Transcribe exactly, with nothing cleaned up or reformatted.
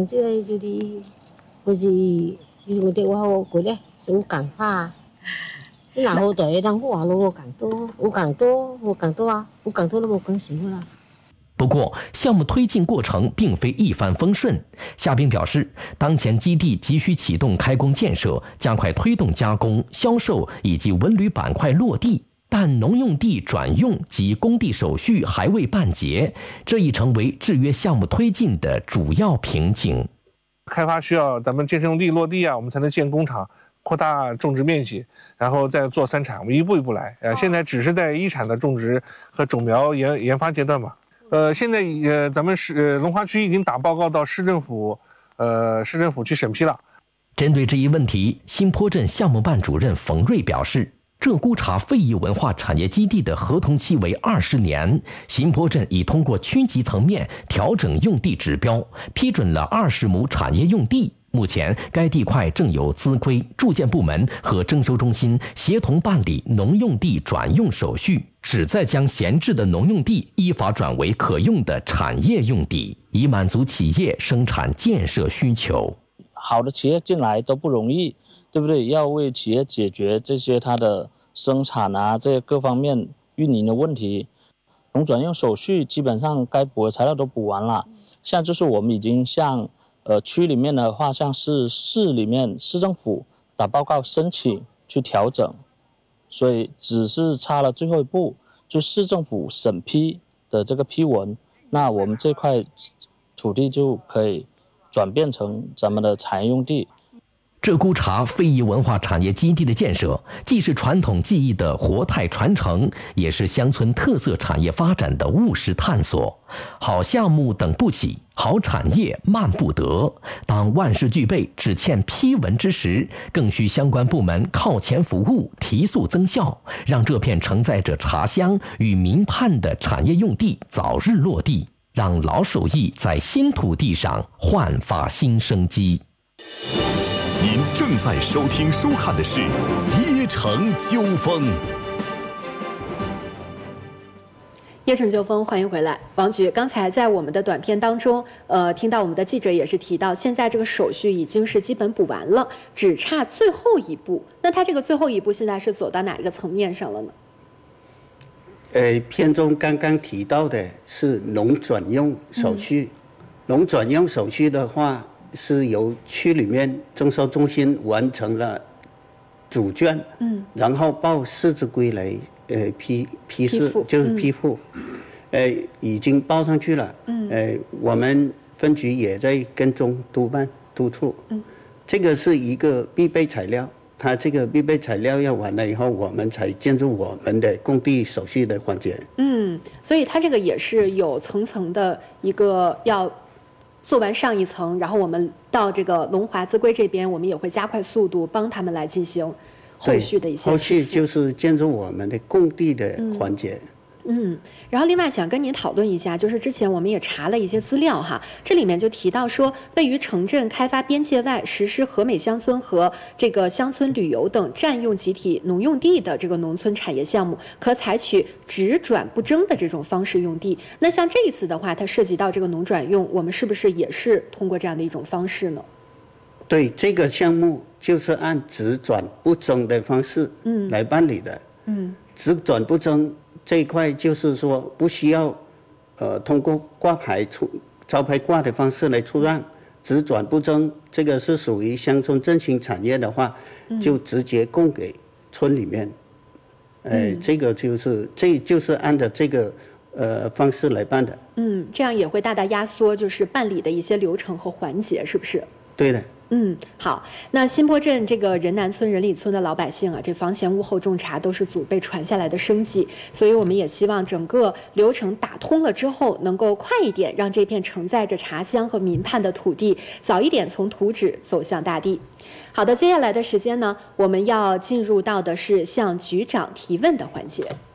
工作就是或是用电话好过咧，有讲法。你若好大，人好啊，有讲多，有讲多，无讲多啊，有讲多都无讲少啦。 不过，项目推进过程并非一帆风顺。夏冰表示，当前基地急需启动开工建设，加快推动加工、销售以及文旅板块落地，但农用地转用及工地手续还未办结，这已成为制约项目推进的主要瓶颈。 开发需要咱们建设用地落地啊，我们才能建工厂，扩大种植面积，然后再做三产，我们一步一步来。呃，现在只是在一产的种植和种苗研研发阶段嘛。呃，现在呃，咱们市呃龙华区已经打报告到市政府，呃，市政府去审批了。 针对这一问题，新坡镇项目办主任冯瑞表示，鹧鸪茶非遗文化产业基地的合同期为二十年，新坡镇已通过区级层面调整用地指标，批准了二十亩产业用地。目前，该地块正由资规、住建部门和征收中心协同办理农用地转用手续，旨在将闲置的农用地依法转为可用的产业用地，以满足企业生产建设需求。 好的企业进来都不容易，对不对？要为企业解决这些它的生产啊，这些各方面运营的问题。农转用手续基本上该补的材料都补完了，现在就是我们已经向呃，区里面的话，像是市里面市政府打报告申请去调整，所以只是差了最后一步，就市政府审批的这个批文，那我们这块土地就可以转变成咱们的产业用地。 鹧鸪茶非遗文化产业基地的建设，既是传统技艺的活态传承，也是乡村特色产业发展的务实探索。好项目等不起，好产业慢不得。当万事俱备，只欠批文之时，更需相关部门靠前服务，提速增效，让这片承载着茶香与民盼的产业用地早日落地，让老手艺在新土地上焕发新生机。 您正在收听收看的是《耶城纠纷》。 耶城纠纷，欢迎回来，王局。刚才在我们的短片当中，呃，听到我们的记者也是提到，现在这个手续已经是基本补完了，只差最后一步。那它这个最后一步现在是走到哪一个层面上了呢？ 呃，片中刚刚提到的是农转用手续，农、嗯、转用手续的话，是由区里面征收中心完成了主卷，嗯，然后报市资规来呃批批示，就是批复，嗯、呃已经报上去了，嗯，呃我们分局也在跟踪督办督促，嗯，这个是一个必备材料，它这个必备材料要完了以后，我们才进入我们的工地手续的环节， 嗯，所以它这个也是有层层的一个要。做完上一层，然后我们到这个龙华资规这边，我们也会加快速度，帮他们来进行后续的一些。 后续就是进入我们的工地的环节。嗯嗯，然后另外想跟您讨论一下，就是之前我们也查了一些资料哈，这里面就提到说，位于城镇开发边界外实施和美乡村和这个乡村旅游等占用集体农用地的这个农村产业项目，可采取直转不征的这种方式用地。那像这一次的话，它涉及到这个农转用，我们是不是也是通过这样的一种方式呢？ 对，这个项目就是按直转不征的方式嗯来办理的。嗯，直转不征。这一块就是说不需要，呃，通过挂牌出招牌挂的方式来出让，直转不征，这个是属于乡村振兴产业的话，嗯、就直接供给村里面，呃，嗯、这个就是这就是按照这个呃方式来办的。 嗯，这样也会大大压缩就是办理的一些流程和环节，是不是？ 对的。 嗯，好。那新坡镇这个仁南村、仁里村的老百姓啊，这房前屋后种茶都是祖辈传下来的生计，所以我们也希望整个流程打通了之后，能够快一点，让这片承载着茶香和民盼的土地早一点从图纸走向大地。好的，接下来的时间呢，我们要进入到的是向局长提问的环节。